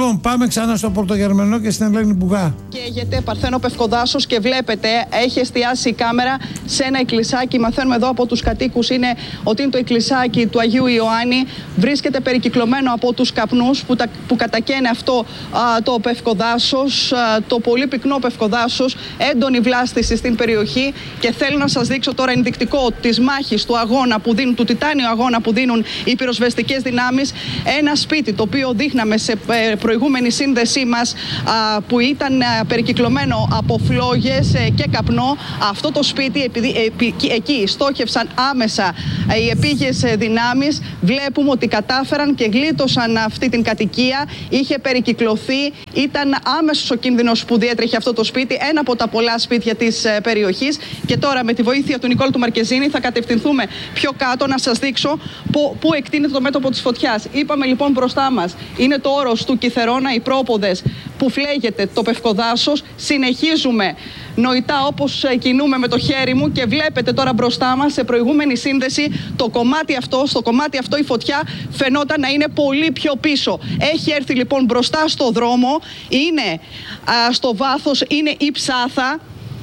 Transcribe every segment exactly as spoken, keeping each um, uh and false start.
Λοιπόν, πάμε ξανά στο Πρωτογερμανό και στην Ελένη Μπουγά. Καίγεται Παρθένο Πευκοδάσος και βλέπετε, έχει εστιάσει η κάμερα σε ένα εκκλησάκι. Μαθαίνουμε εδώ από τους κατοίκους είναι, ότι είναι το εκκλησάκι του Αγίου Ιωάννη. Βρίσκεται περικυκλωμένο από τους καπνούς που, τα, που κατακαίνε αυτό α, το Πευκοδάσος, α, το πολύ πυκνό Πευκοδάσος. Έντονη βλάστηση στην περιοχή και θέλω να σας δείξω τώρα ενδεικτικό της μάχης του αγώνα που δίνουν, του τιτάνιου αγώνα που δίνουν οι πυροσβεστικές δυνάμεις. Ένα σπίτι το οποίο δείχναμε σε προηγούμενη σύνδεσή μας α, που ήταν α, περικυκλωμένο από φλόγες ε, και καπνό. Αυτό το σπίτι, επειδή επί, εκεί στόχευσαν άμεσα α, οι επίγειες δυνάμεις, βλέπουμε ότι κατάφεραν και γλίτωσαν αυτή την κατοικία. Είχε περικυκλωθεί, ήταν άμεσος ο κίνδυνος που διέτρεχε αυτό το σπίτι, ένα από τα πολλά σπίτια της ε, περιοχής. Και τώρα με τη βοήθεια του Νικόλ του Μαρκεζίνη θα κατευθυνθούμε πιο κάτω να σας δείξω πού εκτείνεται το μέτωπο της φωτιάς. Είπαμε λοιπόν μπροστά μας είναι το όρος του Κιθερώνα, οι πρόποδες που φλέγεται το Πευκοδάσος. Συνεχίζουμε νοητά όπως κινούμε με το χέρι μου και βλέπετε τώρα μπροστά μας σε προηγούμενη σύνδεση το κομμάτι αυτό, στο κομμάτι αυτό η φωτιά φαινόταν να είναι πολύ πιο πίσω. Έχει έρθει λοιπόν μπροστά στο δρόμο, είναι α, στο βάθος, είναι η Ψάθα.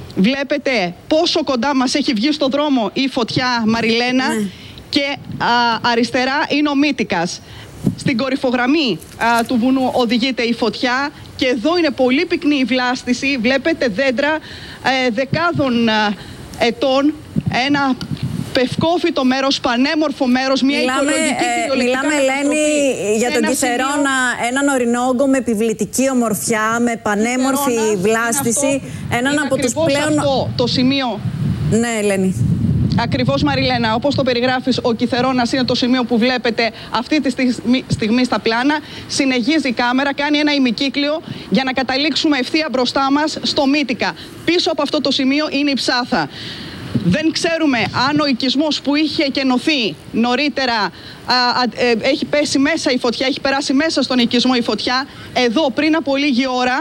Βλέπετε πόσο κοντά μας έχει βγει στο δρόμο η φωτιά, Μαριλένα, mm. και α, αριστερά είναι ο Μύτικας. Στην κορυφογραμμή α, του βουνού οδηγείται η φωτιά και εδώ είναι πολύ πυκνή η βλάστηση. Βλέπετε δέντρα ε, δεκάδων α, ετών, ένα πευκόφυτο μέρος, πανέμορφο μέρος, μια μιλάμε, οικολογική ε, Μιλάμε, Ελένη, για τον Κιθερώνα, έναν ορεινόγκο με επιβλητική ομορφιά, με πανέμορφη βλάστηση. Αυτό, έναν από τους πλέον... αυτό το σημείο. Ναι, Ελένη. Ακριβώς, Μαριλένα, όπως το περιγράφεις, ο Κιθερώνας είναι το σημείο που βλέπετε αυτή τη στιγμή, στιγμή στα πλάνα. Συνεχίζει η κάμερα, κάνει ένα ημικύκλιο για να καταλήξουμε ευθεία μπροστά μας στο Μύτικα. Πίσω από αυτό το σημείο είναι η Ψάθα. Δεν ξέρουμε αν ο οικισμός που είχε εκενωθεί νωρίτερα α, α, ε, έχει πέσει μέσα η φωτιά, έχει περάσει μέσα στον οικισμό η φωτιά. Εδώ πριν από λίγη ώρα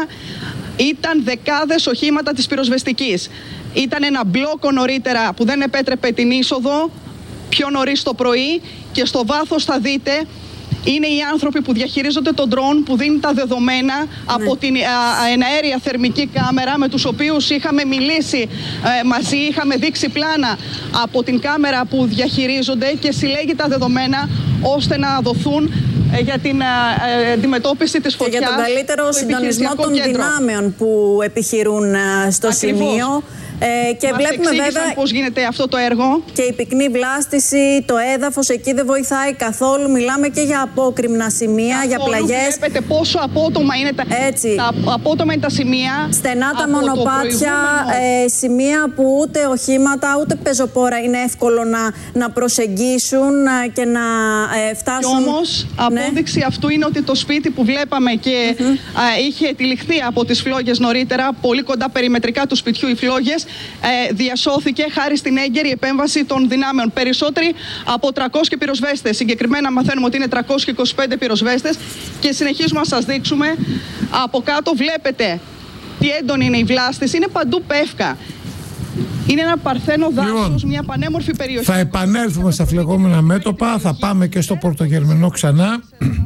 ήταν δεκάδες οχήματα της πυροσβεστικής. Ήταν ένα μπλόκο νωρίτερα που δεν επέτρεπε την είσοδο πιο νωρίς το πρωί και στο βάθος θα δείτε είναι οι άνθρωποι που διαχειρίζονται τον ντρόν που δίνουν τα δεδομένα ναι. από την εναέρια θερμική κάμερα με τους οποίους είχαμε μιλήσει ε, μαζί, είχαμε δείξει πλάνα από την κάμερα που διαχειρίζονται και συλλέγει τα δεδομένα ώστε να δοθούν ε, για την ε, αντιμετώπιση της φωτιάς. Και για τον καλύτερο συντονισμό των κέντρο. δυνάμεων που επιχειρούν ε, στο Ακριβώς. σημείο. Ε, και Μας βλέπουμε βέβαια πώς γίνεται αυτό το έργο. Και η πυκνή βλάστηση, το έδαφος εκεί δεν βοηθάει καθόλου. Μιλάμε και για απόκρημνα σημεία, καθόλου, για πλαγιές. Βλέπετε πόσο απότομα είναι τα, Έτσι. τα, απότομα είναι τα σημεία. Στενά τα μονοπάτια, ε, σημεία που ούτε οχήματα ούτε πεζοπόρα είναι εύκολο να, να προσεγγίσουν και να ε, φτάσουν. Και όμως ναι. απόδειξη αυτού είναι ότι το σπίτι που βλέπαμε και mm-hmm. α, είχε τυλιχθεί από τις φλόγες νωρίτερα, πολύ κοντά περιμετρικά του σπιτιού οι φλόγες, Ε, διασώθηκε χάρη στην έγκαιρη επέμβαση των δυνάμεων. Περισσότεροι από τριακόσιοι πυροσβέστες. Συγκεκριμένα μαθαίνουμε ότι είναι τριακόσιοι είκοσι πέντε πυροσβέστες και συνεχίζουμε να σας δείξουμε. Από κάτω βλέπετε τι έντονη είναι η βλάστηση. Είναι παντού πεύκα. Είναι ένα παρθένο δάσος, λοιπόν, μια πανέμορφη περιοχή. Θα επανέλθουμε στα φλεγόμενα μέτωπα. Θα πάμε και στο Πρωτογερμανό ξανά.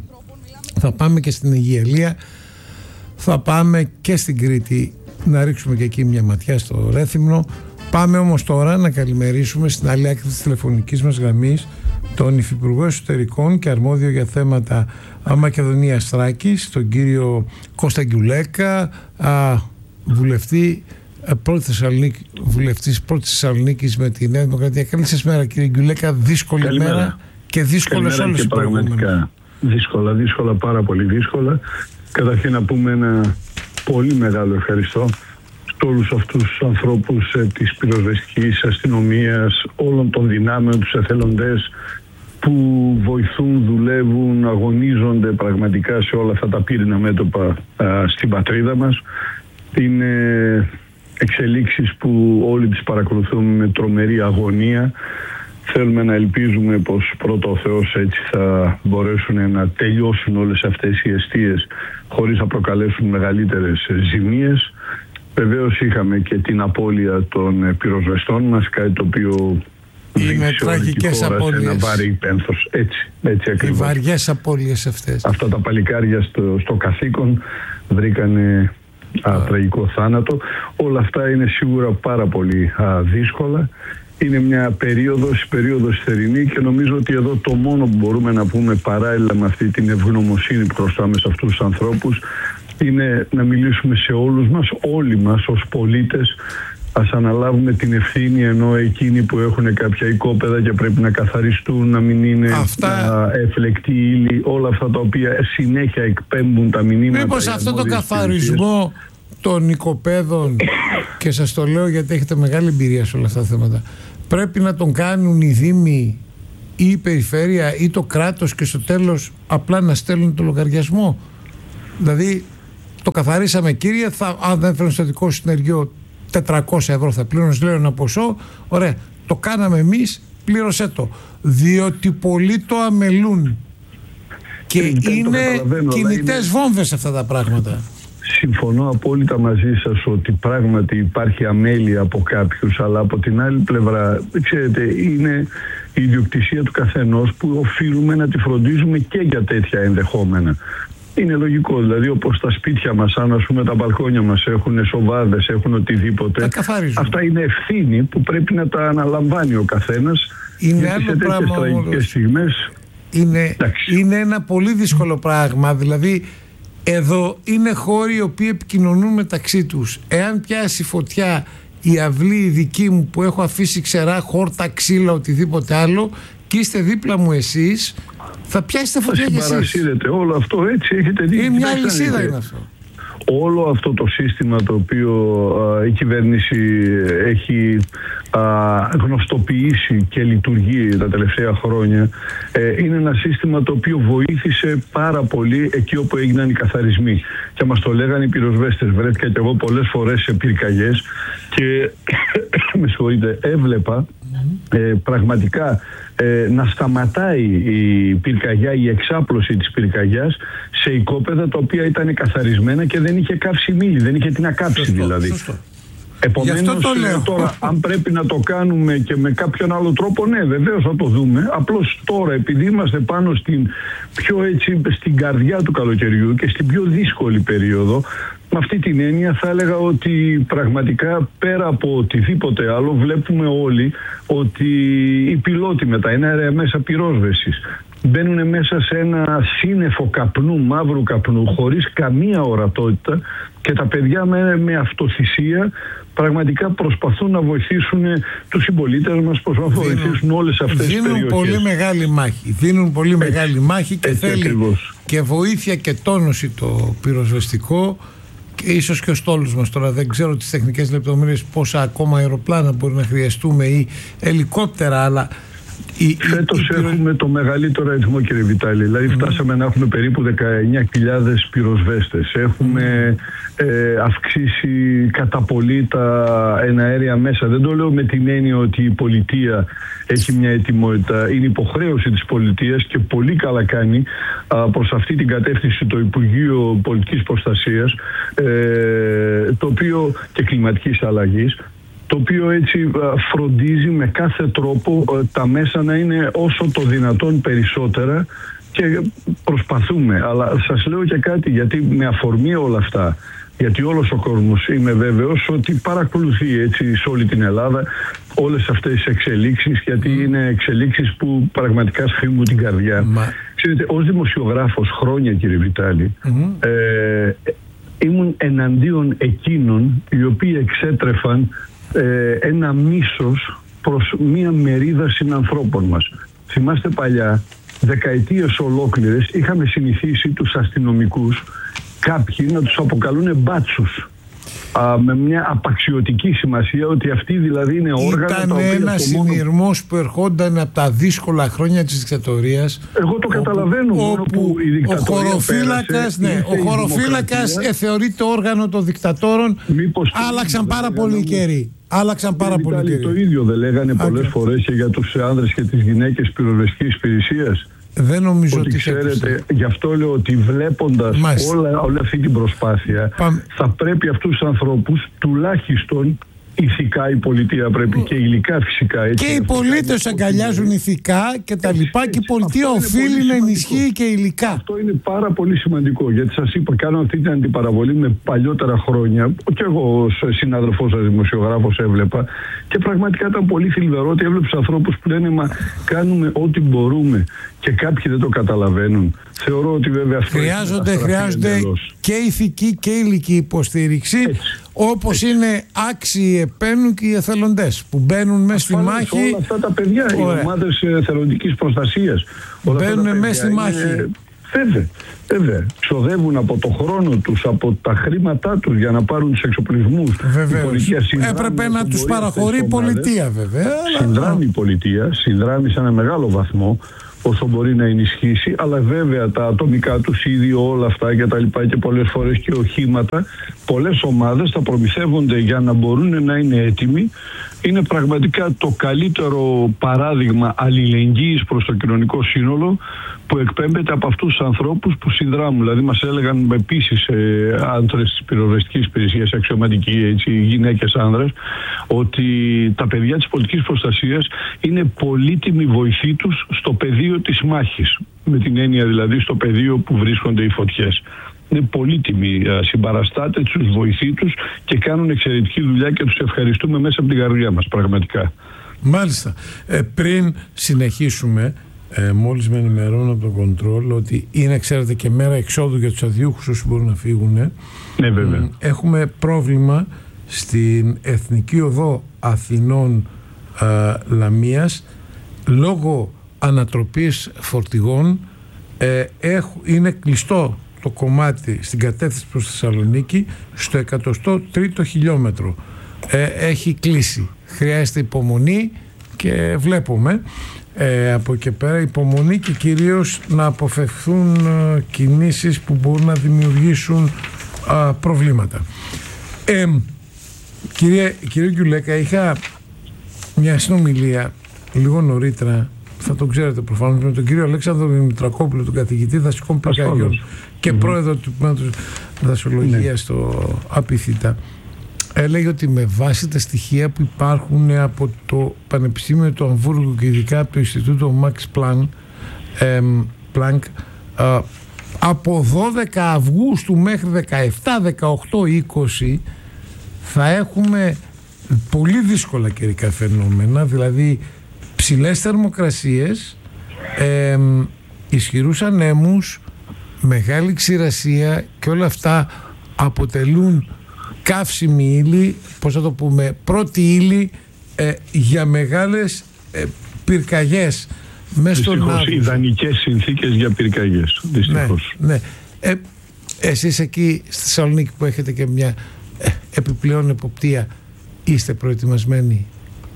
Θα πάμε και στην Αιγιαλία. Θα πάμε και στην Κρήτη. Να ρίξουμε και εκεί μια ματιά στο Ρέθυμνο. Πάμε όμως τώρα να καλημερίσουμε στην άλλη άκρη της τηλεφωνικής μας γραμμής τον Υφυπουργό Εσωτερικών και αρμόδιο για θέματα Μακεδονίας Θράκης, τον κύριο Κώστα Γκιουλέκα, α, βουλευτή πρώτη Θεσσαλονίκη, βουλευτής πρώτης Θεσσαλονίκης με τη Νέα Δημοκρατία. Καλή σας μέρα, κύριε Γκιουλέκα. Δύσκολη Καλημέρα. μέρα και δύσκολα σε όλες τις προηγούμενες. Δύσκολα, δύσκολα, πάρα πολύ δύσκολα. Καταρχήν να πούμε ένα πολύ μεγάλο ευχαριστώ σε όλους αυτούς τους ανθρώπους ε, της πυροσβεστικής αστυνομίας, όλων των δυνάμεων, τους εθελοντές που βοηθούν, δουλεύουν, αγωνίζονται πραγματικά σε όλα αυτά τα πύρινα μέτωπα α, στην πατρίδα μας. Είναι εξελίξεις που όλοι τις παρακολουθούμε με τρομερή αγωνία. Θέλουμε να ελπίζουμε πως πρώτα ο Θεός έτσι θα μπορέσουν να τελειώσουν όλες αυτές οι αιστείες χωρίς να προκαλέσουν μεγαλύτερες ζημίες. Βεβαίως είχαμε και την απώλεια των πυροσβεστών μας, κάτι το οποίο Είναι τραγικές απώλειες. Ένα βάρη πένθος. Έτσι, έτσι ακριβώς. Οι βαριές απώλειες αυτές. Αυτά τα παλικάρια στο, στο καθήκον βρήκανε α, τραγικό θάνατο. Όλα αυτά είναι σίγουρα πάρα πολύ α, δύσκολα. Είναι μια περίοδος, περίοδος θερινή και νομίζω ότι εδώ το μόνο που μπορούμε να πούμε παράλληλα με αυτή την ευγνωμοσύνη που χρωστάμε σε αυτούς τους ανθρώπους είναι να μιλήσουμε σε όλους μας, όλοι μας ως πολίτες. Ας αναλάβουμε την ευθύνη, ενώ εκείνοι που έχουν κάποια οικόπεδα και πρέπει να καθαριστούν, να μην είναι αυτά... εφλεκτή ύλη, όλα αυτά τα οποία συνέχεια εκπέμπουν τα μηνύματα. Μήπως αυτό το καθαρισμό των οικοπαίδων, και σας το λέω γιατί έχετε μεγάλη εμπειρία σε όλα αυτά τα θέματα, πρέπει να τον κάνουν οι δήμοι ή η περιφέρεια ή το κράτος και στο τέλος απλά να στέλνουν το λογαριασμό? Δηλαδή το καθαρίσαμε κύριε, θα, αν δεν φέρνει στο δικό σου συνεργείο τετρακόσια ευρώ θα πλήρωνες, λέω ένα ποσό, ωραία, το κάναμε εμείς, πλήρωσέ το, διότι πολλοί το αμελούν και ε, είναι κινητές είναι... βόμβες αυτά τα πράγματα. Συμφωνώ απόλυτα μαζί σας ότι πράγματι υπάρχει αμέλεια από κάποιους, αλλά από την άλλη πλευρά, ξέρετε, είναι η ιδιοκτησία του καθενός που οφείλουμε να τη φροντίζουμε και για τέτοια ενδεχόμενα. Είναι λογικό, δηλαδή όπως τα σπίτια μας, αν ας πούμε τα μπαλκόνια μας έχουν σοβάδες, έχουν οτιδήποτε, αυτά είναι ευθύνη που πρέπει να τα αναλαμβάνει ο καθένας. Είναι άλλο σε πράγμα τραγικές στιγμές. Είναι, είναι ένα πολύ δύσκολο πράγμα, δηλαδή εδώ είναι χώροι οι οποίοι επικοινωνούν μεταξύ τους. Εάν πιάσει φωτιά η αυλή η δική μου που έχω αφήσει ξερά, χόρτα, ξύλα, οτιδήποτε άλλο, και είστε δίπλα μου εσείς, θα πιάσετε φωτιά κι εσείς. Όλο αυτό έτσι έχετε δει. Είναι μια αλυσίδα είναι αυτό. Όλο αυτό το σύστημα το οποίο α, η κυβέρνηση έχει α, γνωστοποιήσει και λειτουργεί τα τελευταία χρόνια ε, είναι ένα σύστημα το οποίο βοήθησε πάρα πολύ εκεί όπου έγιναν οι καθαρισμοί. Και μας το λέγανε οι πυροσβέστες. Βρέθηκα και εγώ πολλές φορές σε πυρκαγιές και με συγχωρείτε, έβλεπα ε, πραγματικά ε, να σταματάει η πυρκαγιά, η εξάπλωση της πυρκαγιάς σε οικόπεδα τα οποία ήταν καθαρισμένα και δεν είχε κάψει μήλι, δεν είχε τι να κάψει. Σωστό, δηλαδή. Σωστό. Επομένως, το λέω. Τώρα, αν πρέπει να το κάνουμε και με κάποιον άλλο τρόπο, ναι, βεβαίως θα το δούμε. Απλώς τώρα, επειδή είμαστε πάνω στην πιο έτσι, στην καρδιά του καλοκαιριού και στην πιο δύσκολη περίοδο, με αυτή την έννοια θα έλεγα ότι πραγματικά πέρα από οτιδήποτε άλλο βλέπουμε όλοι ότι οι πιλότοι με τα εναέρια μέσα πυρόσβεσης μπαίνουν μέσα σε ένα σύννεφο καπνού, μαύρου καπνού, χωρίς καμία ορατότητα, και τα παιδιά με, με αυτοθυσία πραγματικά προσπαθούν να βοηθήσουν τους συμπολίτες μας, προσπαθούν να βοηθήσουν όλες αυτές τις περιοχές. Δίνουν πολύ μεγάλη μάχη, δίνουν πολύ έτσι, μεγάλη μάχη και θέλει ακριβώς και βοήθεια και τόνωση το πυροσβεστικό, και ίσως και ο στόλος μας. Τώρα δεν ξέρω τις τεχνικές λεπτομέρειες πόσα ακόμα αεροπλάνα μπορεί να χρειαστούμε ή ελικόπτερα, αλλά η, φέτος η, η, έχουμε το μεγαλύτερο αριθμό, κύριε Βιτάλη. Δηλαδή mm. φτάσαμε να έχουμε περίπου δεκαεννιά χιλιάδες πυροσβέστες. Έχουμε mm. ε, αυξήσει κατά πολύ τα εναέρια μέσα. Δεν το λέω με την έννοια ότι η πολιτεία έχει μια ετοιμότητα. Είναι υποχρέωση της πολιτείας και πολύ καλά κάνει α, προς αυτή την κατεύθυνση το Υπουργείο Πολιτικής Προστασίας ε, το οποίο, και κλιματικής αλλαγής, το οποίο έτσι φροντίζει με κάθε τρόπο τα μέσα να είναι όσο το δυνατόν περισσότερα, και προσπαθούμε. Αλλά σας λέω και κάτι, γιατί με αφορμή όλα αυτά, γιατί όλος ο κόσμος είμαι βέβαιος ότι παρακολουθεί έτσι σε όλη την Ελλάδα όλες αυτές τις εξελίξεις, γιατί mm. είναι εξελίξεις που πραγματικά σφίγγουν την καρδιά. Mm. Ξέρετε, ως δημοσιογράφος χρόνια, κύριε Βιτάλη, mm. ε, ήμουν εναντίον εκείνων οι οποίοι εξέτρεφαν Ε, ένα μίσος προς μία μερίδα συνανθρώπων μας. Θυμάστε παλιά, δεκαετίες ολόκληρες είχαμε συνηθίσει τους αστυνομικούς κάποιοι να τους αποκαλούν μπάτσους, α, με μια απαξιωτική σημασία, ότι αυτοί δηλαδή είναι όργανα. Ήταν ένα συνειρμός μόνο... που ερχόταν από τα δύσκολα χρόνια της δικτατορίας. Εγώ το καταλαβαίνω, όπου, μόνο που η δικτατορία ο χωροφύλακας, ναι, ο χωροφύλακας ε, θεωρείται όργανο των δικτατόρων. Μήπως άλλαξαν πάρα πολύ καιροί. Άλλαξαν πάρα πολύ καιροί. Το ίδιο δεν λέγανε πολλές φορές και για τους άνδρες και τις γυναίκες πυροσβεστικής υπηρεσίας? Δεν νομίζω ότι, ότι ξέρετε, γι' αυτό λέω ότι βλέποντας όλα, όλη αυτή την προσπάθεια, Πάμε. θα πρέπει αυτούς τους ανθρώπους τουλάχιστον ηθικά η πολιτεία πρέπει και υλικά φυσικά. Έτσι, και οι πολίτες αγκαλιάζουν ηθικά και τα λοιπά και η πολιτεία οφείλει να ενισχύει και υλικά. Αυτό είναι πάρα πολύ σημαντικό, γιατί σας είπα, κάνω αυτή την αντιπαραβολή με παλιότερα χρόνια και εγώ ως συνάδελφός σας δημοσιογράφος έβλεπα και πραγματικά ήταν πολύ θλιβερό ότι έβλεπες ανθρώπους που λένε μα κάνουμε ό,τι μπορούμε και κάποιοι δεν το καταλαβαίνουν. Θεωρώ ότι βέβαια αυτό χρειάζονται, χρειάζονται και ηθική και υλική υποστήριξη. Έτσι. Όπως είναι άξιοι επένου και οι εθελοντές που μπαίνουν μέσα στη μάχη. Όλα αυτά τα παιδιά, ωραία, οι ομάδες εθελοντικής προστασίας. Μπαίνουν μέσα στη μάχη. Είναι... Βέβαια, βέβαια. Ξοδεύουν από το χρόνο τους, από τα χρήματά τους για να πάρουν τους εξοπλισμούς. Βεβαίως. Έπρεπε να τους παραχωρεί η πολιτεία, βέβαια. Συνδράμει η πολιτεία, συνδράμει σε ένα μεγάλο βαθμό όσο μπορεί να ενισχύσει, αλλά βέβαια τα ατομικά τους ήδη όλα αυτά και τα λοιπά και πολλές φορές και οχήματα, πολλές ομάδες θα προμηθεύονται για να μπορούν να είναι έτοιμοι. Είναι πραγματικά το καλύτερο παράδειγμα αλληλεγγύης προς το κοινωνικό σύνολο που εκπέμπεται από αυτούς τους ανθρώπους που συνδράμουν. Δηλαδή μας έλεγαν επίσης ε, άντρες της πυροσβεστικής υπηρεσίας, αξιωματικοί, έτσι, γυναίκες, άνδρες, ότι τα παιδιά της πολιτικής προστασίας είναι πολύτιμη βοηθή τους στο πεδίο της μάχης. Με την έννοια δηλαδή στο πεδίο που βρίσκονται οι φωτιές. Είναι πολύτιμοι συμπαραστάτες, τους βοηθοί τους και κάνουν εξαιρετική δουλειά και τους ευχαριστούμε μέσα από την καρδιά μας, πραγματικά. Μάλιστα. Ε, πριν συνεχίσουμε, ε, μόλις με ενημερώνω από το κοντρόλ ότι είναι, ξέρετε, και μέρα εξόδου για τους αδιούχους όσοι μπορούν να φύγουν. Ναι, βέβαια. Έχουμε πρόβλημα στην Εθνική Οδό Αθηνών ε, Λαμίας λόγω ανατροπής φορτηγών. Ε, έχ, είναι κλειστό το κομμάτι στην κατεύθυνση προς Θεσσαλονίκη στο εκατοστό τρίτο χιλιόμετρο. Ε, έχει κλείσει. Χρειάζεται υπομονή και βλέπουμε ε, από εκεί πέρα υπομονή και κυρίως να αποφευθούν ε, κινήσεις που μπορούν να δημιουργήσουν ε, προβλήματα. Ε, κύριε, κύριε Γκιουλέκα, είχα μια συνομιλία λίγο νωρίτερα, θα το ξέρετε προφανώς, με τον κύριο Αλέξανδρο Δημητρακόπουλο, τον καθηγητή δασικών πυρκαγιών και mm-hmm. πρόεδρο του Τμήματος Δασολογίας στο ΑΠΙΘΙΤΑ. Έλεγε ότι με βάση τα στοιχεία που υπάρχουν από το Πανεπιστήμιο του Αμβούργου και ειδικά από το Ινστιτούτο Max Planck, ε, Planck ε, από δώδεκα Αυγούστου μέχρι δεκαεπτά, δεκαοκτώ, είκοσι θα έχουμε πολύ δύσκολα καιρικά φαινόμενα, δηλαδή ψηλές θερμοκρασίες, ε, ισχυρούς ανέμους, μεγάλη ξηρασία και όλα αυτά αποτελούν καύσιμη ύλη, πώς θα το πούμε, πρώτη ύλη ε, για μεγάλες ε, πυρκαγιές. Δυστυχώς, ιδανικές συνθήκες για πυρκαγιές. Δυστυχώς. Ναι, ναι. Ε, εσείς εκεί στη Θεσσαλονίκη που έχετε και μια ε, επιπλέον εποπτεία, είστε προετοιμασμένοι?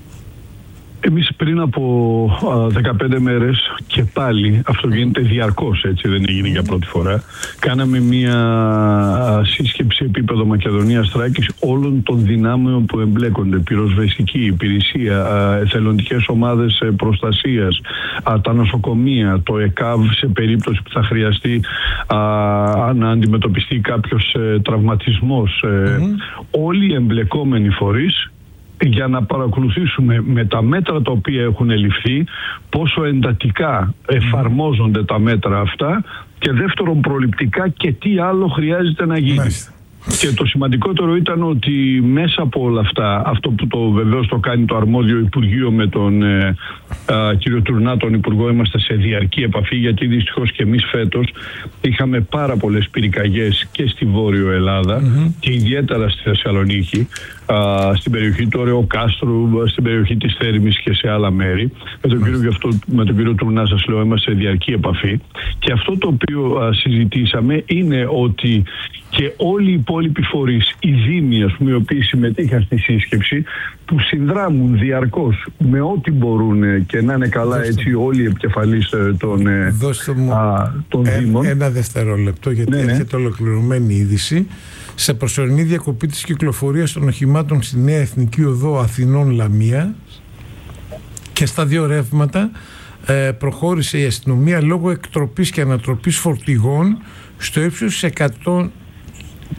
Εμείς πριν από α, δεκαπέντε μέρες και πάλι, αυτό γίνεται διαρκώς, έτσι, δεν έγινε για πρώτη φορά, κάναμε μια α, σύσκεψη επίπεδο Μακεδονίας Θράκης όλων των δυνάμεων που εμπλέκονται, πυροσβεστική υπηρεσία, α, εθελοντικές ομάδες προστασίας, α, τα νοσοκομεία, το ΕΚΑΒ σε περίπτωση που θα χρειαστεί α, να αντιμετωπιστεί κάποιος ε, τραυματισμός. Ε, mm-hmm. Όλοι οι εμπλεκόμενοι φορείς, για να παρακολουθήσουμε με τα μέτρα τα οποία έχουν ληφθεί πόσο εντατικά εφαρμόζονται τα μέτρα αυτά και δεύτερον προληπτικά και τι άλλο χρειάζεται να γίνει. Μάλιστα. Και το σημαντικότερο ήταν ότι μέσα από όλα αυτά, αυτό που το βεβαίως το κάνει το αρμόδιο Υπουργείο με τον ε, ε, κύριο Τουρνά, τον Υπουργό, είμαστε σε διαρκή επαφή, γιατί δυστυχώς και εμείς φέτος είχαμε πάρα πολλές πυρκαγιές και στη Βόρειο Ελλάδα mm-hmm. και ιδιαίτερα στη Θεσσαλονίκη, α, στην περιοχή του Ωρεοκάστρου, στην περιοχή της Θέρμης και σε άλλα μέρη. Με τον, κύριο, αυτό, με τον κύριο Τουρνά, σας λέω, είμαστε σε διαρκή επαφή και αυτό το οποίο α, συζητήσαμε είναι ότι και όλοι οι υπόλοιποι φορείς, οι δήμοι, ας πούμε, οι οποίοι συμμετείχαν στη σύσκεψη, που συνδράμουν διαρκώς με ό,τι μπορούν και να είναι καλά. Δώστε έτσι μου. Όλοι οι επικεφαλείς των, α, των ε, δήμων. Ένα δευτερόλεπτο, γιατί ναι, έρχεται ναι. ολοκληρωμένη είδηση. Σε προσωρινή διακοπή της κυκλοφορίας των οχημάτων στη Νέα Εθνική Οδό Αθηνών Λαμία και στα δύο ρεύματα ε, προχώρησε η αστυνομία λόγω εκτροπής και ανατροπής φορτηγών στο ύψος εκατό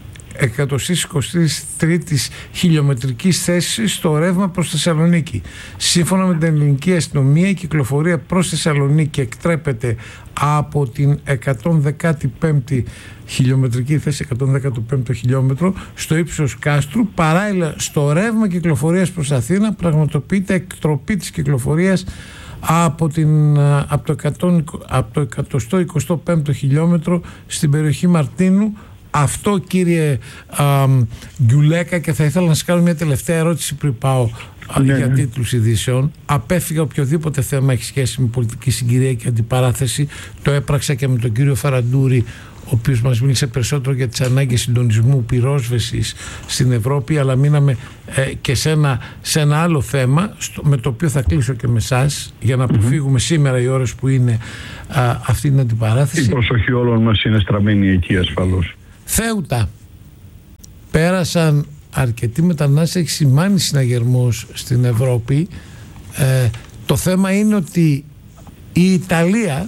εκατοστής εικοστής τρίτης χιλιομετρικής θέσης στο ρεύμα προς Θεσσαλονίκη. Σύμφωνα με την ελληνική αστυνομία, η κυκλοφορία προς Θεσσαλονίκη εκτρέπεται από την εκατόν δέκατη πέμπτη χιλιομετρική θέση, εκατόν δέκατο πέμπτο χιλιόμετρο, στο ύψος Κάστρου. Παράλληλα, στο ρεύμα κυκλοφορίας προς Αθήνα πραγματοποιείται εκτροπή της κυκλοφορίας από, την, από, το εκατό, από το εκατόν εικοστό πέμπτο χιλιόμετρο στην περιοχή Μαρτίνου. Αυτό, κύριε α, Γκιουλέκα, και θα ήθελα να σας κάνω μια τελευταία ερώτηση πριν πάω ναι, για τίτλους ειδήσεων. Απέφυγα οποιοδήποτε θέμα έχει σχέση με πολιτική συγκυρία και αντιπαράθεση. Το έπραξα και με τον κύριο Φαραντούρη, ο οποίος μας μίλησε περισσότερο για τις ανάγκες συντονισμού πυρόσβεσης στην Ευρώπη, αλλά μείναμε ε, και σε ένα, σε ένα άλλο θέμα, στο, με το οποίο θα κλείσω και με εσάς, για να αποφύγουμε mm-hmm. σήμερα οι ώρες που είναι α, αυτή την αντιπαράθεση. Η προσοχή όλων μας είναι στραμμένη εκεί ασφαλώς. Θέουτα. Πέρασαν αρκετοί μετανάστες, έχει σημάνει συναγερμός στην Ευρώπη. Ε, το θέμα είναι ότι η Ιταλία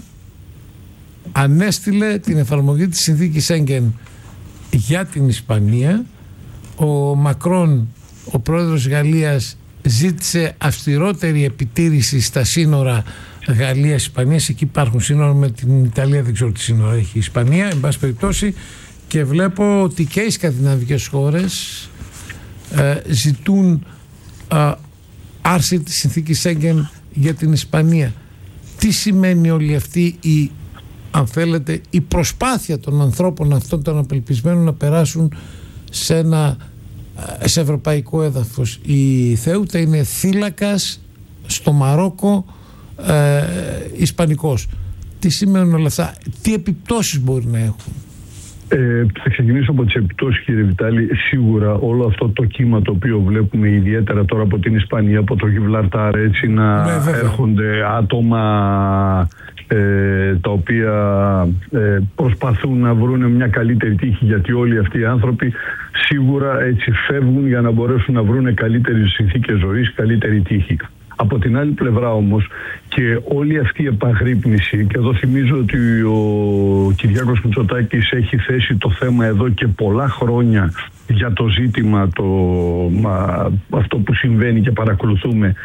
ανέστειλε την εφαρμογή της συνθήκης Σέγγεν για την Ισπανία. Ο Μακρόν, ο πρόεδρος Γαλλίας, ζήτησε αυστηρότερη επιτήρηση στα σύνορα Γαλλίας-Ισπανίας. Εκεί υπάρχουν σύνορα, με την Ιταλία δεν ξέρω τι σύνορα έχει η Ισπανία, εν πάση περιπτώσει. Και βλέπω ότι και οι σκανδιναβικές χώρες ε, ζητούν ε, άρση της συνθήκης Σέγγεν για την Ισπανία. Τι σημαίνει όλη αυτή η, αν θέλετε, η προσπάθεια των ανθρώπων αυτών των απελπισμένων να περάσουν σε ένα σε ευρωπαϊκό έδαφος? Η Θέουτα είναι θύλακας στο Μαρόκο ε, ισπανικός. Τι σημαίνουν όλα αυτά? Τι επιπτώσεις μπορεί να έχουν? Ε, θα ξεκινήσω από τις επιπτώσεις, κύριε Βιτάλη. Σίγουρα όλο αυτό το κύμα το οποίο βλέπουμε ιδιαίτερα τώρα από την Ισπανία, από το Γιβραλτάρ, έτσι να ναι, έρχονται άτομα ε, τα οποία ε, προσπαθούν να βρουν μια καλύτερη τύχη, γιατί όλοι αυτοί οι άνθρωποι σίγουρα έτσι φεύγουν για να μπορέσουν να βρουν καλύτερες συνθήκες ζωής, καλύτερη τύχη. Από την άλλη πλευρά όμως, και όλη αυτή η επαγρύπνηση, και εδώ θυμίζω ότι ο Κυριάκος Μητσοτάκης έχει θέσει το θέμα εδώ και πολλά χρόνια για το ζήτημα, το, μα, αυτό που συμβαίνει και παρακολουθούμε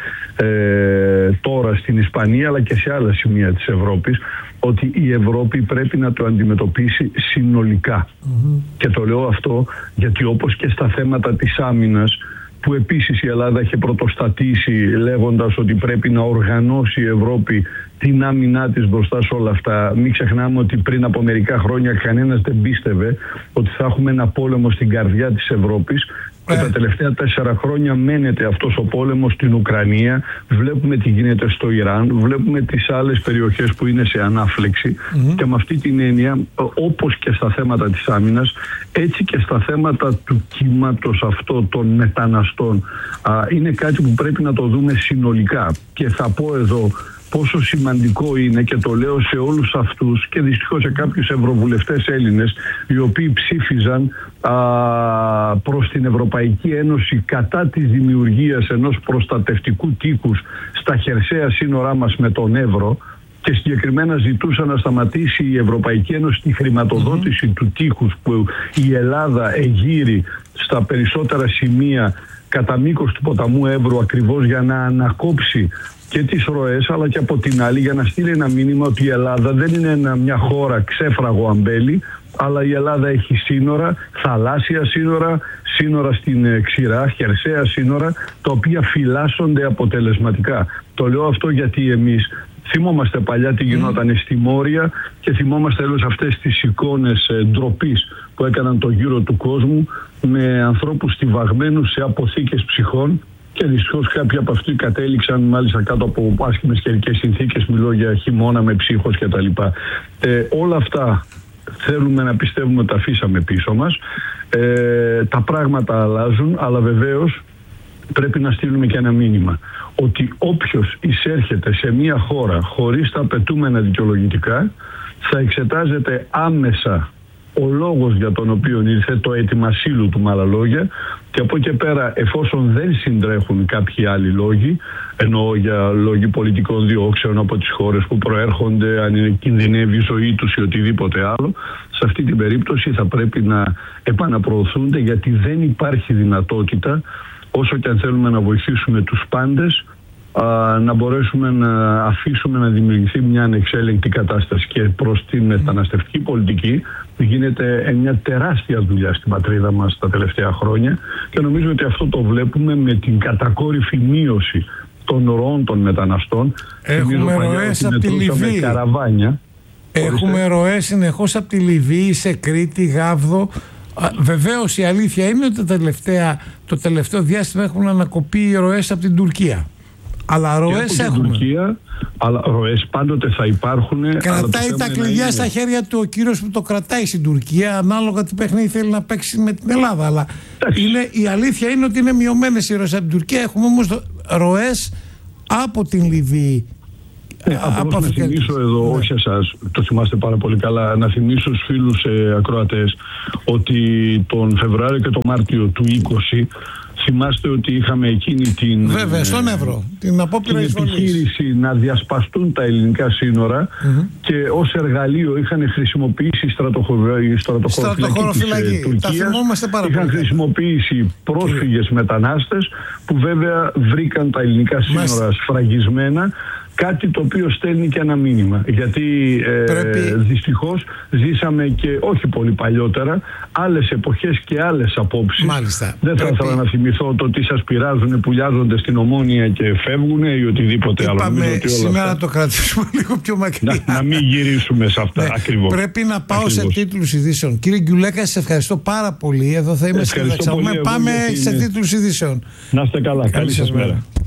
ε, τώρα στην Ισπανία αλλά και σε άλλα σημεία της Ευρώπης, ότι η Ευρώπη πρέπει να το αντιμετωπίσει συνολικά. Mm-hmm. Και το λέω αυτό γιατί, όπως και στα θέματα της άμυνας, που επίσης η Ελλάδα είχε πρωτοστατήσει λέγοντας ότι πρέπει να οργανώσει η Ευρώπη την άμυνά της μπροστά σε όλα αυτά. Μην ξεχνάμε ότι πριν από μερικά χρόνια κανένας δεν πίστευε ότι θα έχουμε ένα πόλεμο στην καρδιά της Ευρώπης. Και τα τελευταία τέσσερα χρόνια μένεται αυτός ο πόλεμος στην Ουκρανία. Βλέπουμε τι γίνεται στο Ιράν, βλέπουμε τις άλλες περιοχές που είναι σε ανάφλεξη. Mm-hmm. Και με αυτή την έννοια, όπως και στα θέματα της άμυνας, έτσι και στα θέματα του κύματος αυτό των μεταναστών, α, είναι κάτι που πρέπει να το δούμε συνολικά. Και θα πω εδώ πόσο σημαντικό είναι, και το λέω σε όλους αυτούς και δυστυχώς σε κάποιους ευρωβουλευτές Έλληνες οι οποίοι ψήφιζαν α, προς την Ευρωπαϊκή Ένωση κατά της δημιουργίας ενός προστατευτικού τείχους στα χερσαία σύνορά μας με τον Εύρο, και συγκεκριμένα ζητούσαν να σταματήσει η Ευρωπαϊκή Ένωση τη χρηματοδότηση mm-hmm. του τείχους που η Ελλάδα εγείρει στα περισσότερα σημεία κατά μήκος του ποταμού Εύρου, ακριβώς για να ανακόψει και τις ροές, αλλά και από την άλλη για να στείλει ένα μήνυμα ότι η Ελλάδα δεν είναι ένα, μια χώρα ξέφραγο αμπέλι, αλλά η Ελλάδα έχει σύνορα, θαλάσσια σύνορα, σύνορα στην ξηρά, χερσαία σύνορα, τα οποία φυλάσσονται αποτελεσματικά. Το λέω αυτό γιατί εμείς θυμόμαστε παλιά τι γινόταν στη Μόρια και θυμόμαστε όλες αυτές τις εικόνες ντροπής που έκαναν το γύρο του κόσμου με ανθρώπους στιβαγμένους σε αποθήκες ψυχών, και δυστυχώς κάποιοι από αυτοί κατέληξαν μάλιστα κάτω από άσχημες καιρικές συνθήκες. Μιλώ για χειμώνα με ψύχος κτλ. Ε, όλα αυτά θέλουμε να πιστεύουμε ότι τα αφήσαμε πίσω μας. Ε, τα πράγματα αλλάζουν, αλλά βεβαίως πρέπει να στείλουμε και ένα μήνυμα ότι όποιος εισέρχεται σε μια χώρα χωρίς τα απαιτούμενα δικαιολογητικά θα εξετάζεται άμεσα ο λόγος για τον οποίο ήρθε, το αίτημα ασύλου του, με άλλα λόγια, και από εκεί και πέρα, εφόσον δεν συντρέχουν κάποιοι άλλοι λόγοι, εννοώ για λόγοι πολιτικών διώξεων από τις χώρες που προέρχονται, αν είναι κινδυνεύει η ζωή τους ή οτιδήποτε άλλο, σε αυτή την περίπτωση θα πρέπει να επαναπροωθούνται, γιατί δεν υπάρχει δυνατότητα, όσο και αν θέλουμε να βοηθήσουμε τους πάντες, να μπορέσουμε να αφήσουμε να δημιουργηθεί μια ανεξέλεγκτη κατάσταση. Και προς την μεταναστευτική πολιτική γίνεται μια τεράστια δουλειά στην πατρίδα μας τα τελευταία χρόνια, και νομίζω ότι αυτό το βλέπουμε με την κατακόρυφη μείωση των ροών των μεταναστών. Έχουμε ροές από τη Λιβύη. Καραβάνια. Έχουμε ροές συνεχώς από τη Λιβύη σε Κρήτη, Γάβδο. Βεβαίως η αλήθεια είναι ότι τα τελευταία, το τελευταίο διάστημα έχουν ανακοπεί οι ροές από την Τουρκία. Αλλά ροές έχουμε. Τουρκία, αλλά ροές πάντοτε θα υπάρχουν. Κρατάει τα κλειδιά στα χέρια του ο κύριος που το κρατάει στην Τουρκία, ανάλογα τι παιχνίδι θέλει να παίξει με την Ελλάδα. Αλλά είναι, η αλήθεια είναι ότι είναι μειωμένες οι ροές από την Τουρκία. Έχουμε όμως ροές από την Λιβύη. Ε, απλώς να θυμίσω εδώ, ναι. όχι εσάς, το θυμάστε πάρα πολύ καλά, να θυμίσω στους φίλους ε, ακροατές ότι τον Φεβρουάριο και τον Μάρτιο του είκοσι θυμάστε ότι είχαμε εκείνη την, Βέβαια, στον Εύρο, την απόπειρα εισβολής, επιχείρηση να διασπαστούν τα ελληνικά σύνορα, mm-hmm. και ως εργαλείο είχαν χρησιμοποιήσει η στρατοχωροφυλακή της Τουρκίας, είχαν χρησιμοποιήσει πρόσφυγες μετανάστες που βέβαια βρήκαν τα ελληνικά σύνορα Μάλιστα. σφραγισμένα. Κάτι το οποίο στέλνει και ένα μήνυμα. Γιατί ε, Πρέπει... δυστυχώς ζήσαμε και όχι πολύ παλιότερα άλλες εποχές και άλλες απόψεις. Μάλιστα. Δεν θα ήθελα Πρέπει... να θυμηθώ το ότι σας πειράζουν, πουλιάζονται στην Ομόνια και φεύγουν ή οτιδήποτε Είπαμε άλλο. Είπαμε σήμερα να το κρατήσουμε λίγο πιο μακριά. Να, να μην γυρίσουμε σε αυτά. Ναι. Ακριβώς. Πρέπει να πάω Ακριβώς. σε τίτλους ειδήσεων. Κύριε Γκιουλέκα, σας ευχαριστώ πάρα πολύ. Εδώ θα είμαι σε Πάμε σε τίτλους ειδήσεων. Να είστε καλά. Καλή σας μέρα.